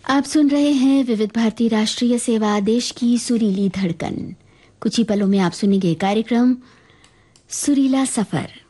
आप सुन रहे हैं विविध भारती राष्ट्रीय सेवा, देश की सुरीली धड़कन। कुछ ही पलों में आप सुनेंगे कार्यक्रम सुरीला सफर।